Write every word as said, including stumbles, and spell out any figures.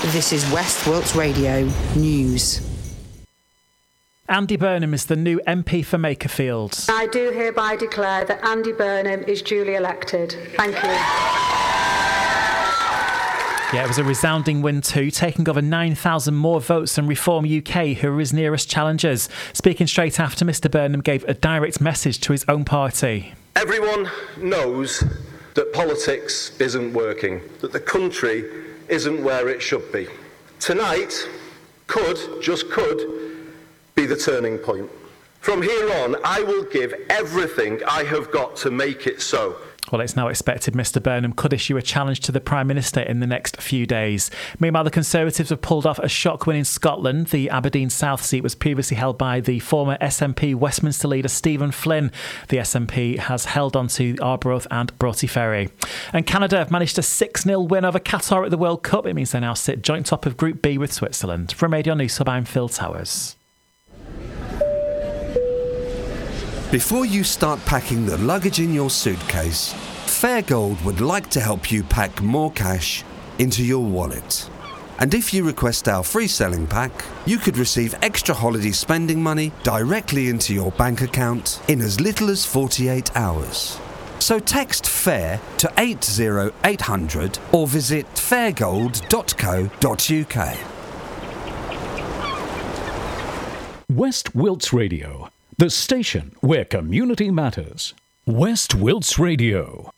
This is West Wilts Radio News. Andy Burnham is the new M P for Makerfield. I do hereby declare that Andy Burnham is duly elected. Thank you. Yeah, it was a resounding win too, taking over nine thousand more votes than Reform U K, who are his nearest challengers. Speaking straight after, Mr Burnham gave a direct message to his own party. Everyone knows that politics isn't working, that the country isn't where it should be. Tonight could, just could, be the turning point. From here on, I will give everything I have got to make it so. Well, it's now expected Mr Burnham could issue a challenge to the Prime Minister in the next few days. Meanwhile, the Conservatives have pulled off a shock win in Scotland. The Aberdeen South seat was previously held by the former S N P Westminster leader Stephen Flynn. The S N P has held on to Arbroath and Broughty Ferry. And Canada have managed a six nil win over Qatar at the World Cup. It means they now sit joint top of Group B with Switzerland. From Radio News Hub, I'm Phil Towers. Before you start packing the luggage in your suitcase, Fairgold would like to help you pack more cash into your wallet. And if you request our free selling pack, you could receive extra holiday spending money directly into your bank account in as little as forty-eight hours. So text FAIR to eight zero eight hundred or visit fairgold dot co dot uk. West Wilts Radio, the station where community matters. West Wilts Radio.